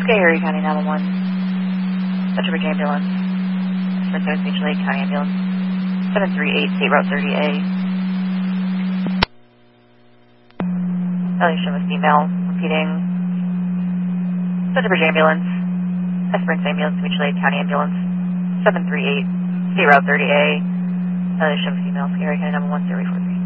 Erie County 911. Central Bridge Ambulance. Sprint 7 Beach Lake County Ambulance. 738 State Route 30A. Elevation was female. Repeating. Central Bridge Ambulance. Sprint Ambulance Beach Lake County Ambulance. 738 State Route 30A. Elevation was female. Erie County 911 043.